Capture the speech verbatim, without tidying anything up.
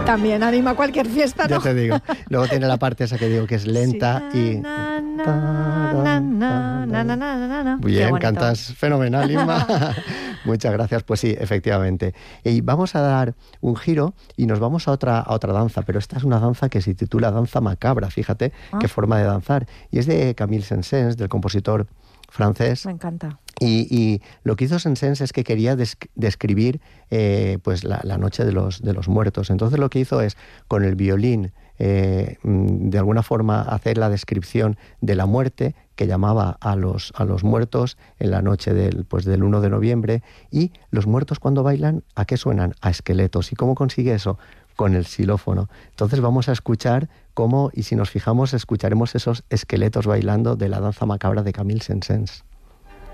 También anima cualquier fiesta, ¿no? Ya te digo. Luego tiene la parte esa que digo que es lenta sí. y... Na, na, na, na, na, na, na, na. Muy bien, cantas fenomenal, Inma. Muchas gracias. Pues sí, efectivamente. Y vamos a dar un giro y nos vamos a otra, a otra danza, pero esta es una danza que se titula Danza Macabra, fíjate ah. qué forma de danzar. Y es de Camille Saint-Saëns, del compositor francés. Me encanta. Y, y lo que hizo Saint-Saëns es que quería desc- describir eh, pues la, la noche de los, de los muertos. Entonces lo que hizo es, con el violín, eh, de alguna forma hacer la descripción de la muerte, que llamaba a los, a los muertos en la noche del, pues del uno de noviembre. Y los muertos cuando bailan, ¿a qué suenan? A esqueletos. ¿Y cómo consigue eso? Con el xilófono. Entonces vamos a escuchar cómo, y si nos fijamos, escucharemos esos esqueletos bailando de la danza macabra de Camille Saint-Saëns.